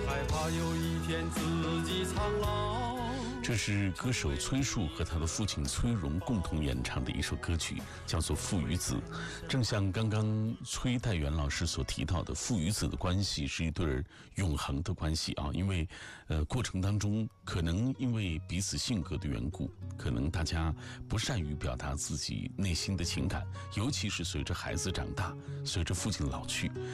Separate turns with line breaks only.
害怕有一天自己苍老。
这是歌手崔恕和他的父亲崔荣共同演唱的一首歌曲，叫做《父与子》。正像刚刚崔代元老师所提到的，父与子的关系是一对永恒的关系啊，因为过程当中可能因为彼此性格的缘故，可能大家不善于表达自己内心的情感，尤其是随着孩子长大，随着父亲老去，